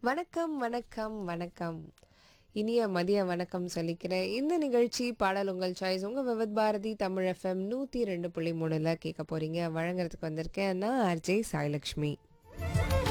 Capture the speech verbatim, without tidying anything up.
வணக்கம், வணக்கம், வணக்கம். இனிய மதிய வணக்கம் சொல்லிக்கிறேன். இந்த நிகழ்ச்சி பாடல் உங்கள் சாய்ஸ். உங்க விவித் பாரதி தமிழ் எஃப்எம் நூத்தி ரெண்டு புள்ளி மூணுல கேட்க போறீங்க. வழங்குறதுக்கு வந்திருக்கேன் நான் ஆர்ஜே சாய்லக்ஷ்மி.